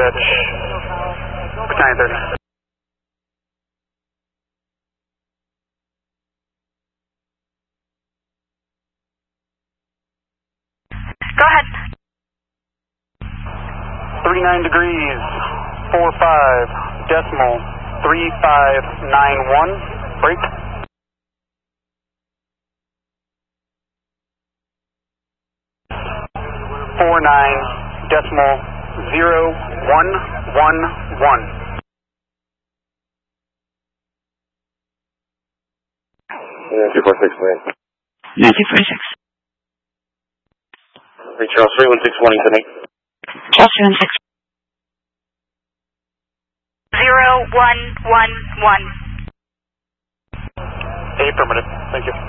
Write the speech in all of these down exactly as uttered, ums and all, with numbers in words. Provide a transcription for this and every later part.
Dutch, Battalion thirty. Go ahead. thirty-nine degrees, four five, decimal, three five nine one, break. four nine, decimal, zero one one one. two four six, man. nine two four six. Hey, Charles, three one six one, Ethan. Charles three one six. zero one one one. Affirmative, thank you.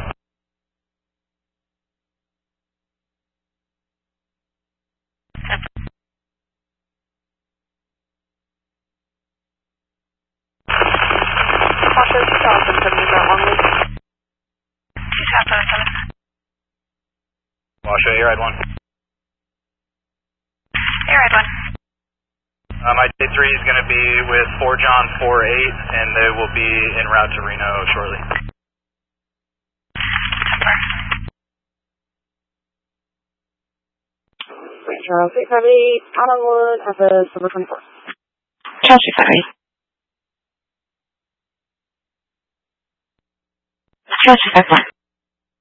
Washoe, Air Ride one. Air Ride one. Uh, my day three is going to be with four John four eight, and they will be en route to Reno shortly. Charles six five eight, Autumnwood, have a Silver twenty-four. Charles six five eight. Charles six five one.